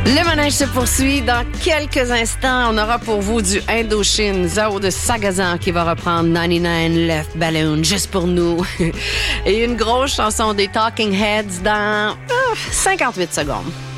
Le manège se poursuit. Dans quelques instants, on aura pour vous du Indochine, Zao de Sagazan qui va reprendre 99 Left Balloon juste pour nous. Et une grosse chanson des Talking Heads dans 58 secondes.